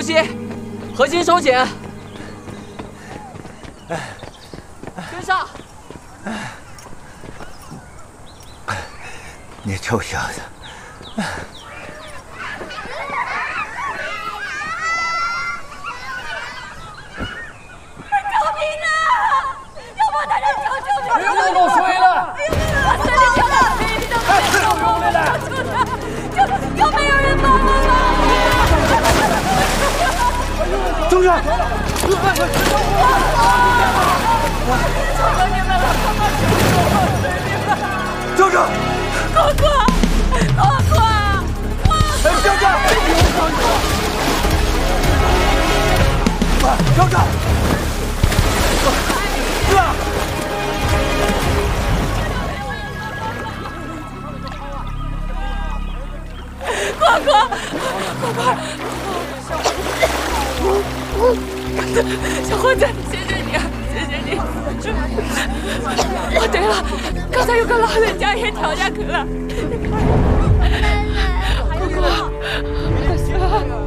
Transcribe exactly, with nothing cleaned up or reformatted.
吸，核心收紧。跟上。 你臭小子！ 救命啊！要把大人救救命！ 别再漏水了！ 我这里救了，你都没救我了，就就没有人帮我了。 周正， 求求你们了， 周正， 哥哥，哥哥， 哎，周正，周正，哥。 哥哥，哥哥，小伙子，谢谢你啊，谢谢你。哦，对了，刚才有个老人家也跳下去了。哥哥，可惜了。